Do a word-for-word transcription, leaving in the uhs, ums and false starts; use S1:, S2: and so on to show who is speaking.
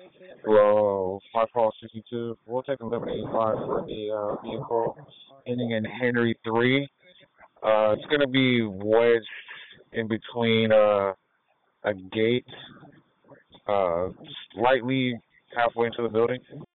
S1: Well, five call sixty-two. We'll take eleven eighty-five for the uh, vehicle ending in Henry three. Uh, it's going to be wedged in between uh, a gate, uh, slightly halfway into the building.